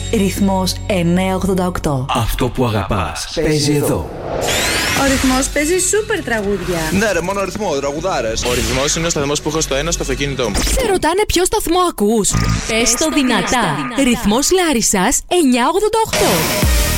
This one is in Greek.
Ρυθμός 988. Αυτό που αγαπάς παίζει εδώ. Ο ρυθμός παίζει σούπερ τραγούδια. Ναι, ρε, μόνο ρυθμό, τραγουδάρες. Ο ρυθμός είναι ο σταθμός που έχω στο ένα στο αυτοκίνητό μου. Σε ρωτάνε ποιο σταθμό ακούς. Πες το δυνατά. Ρυθμός Λάρισσας 988.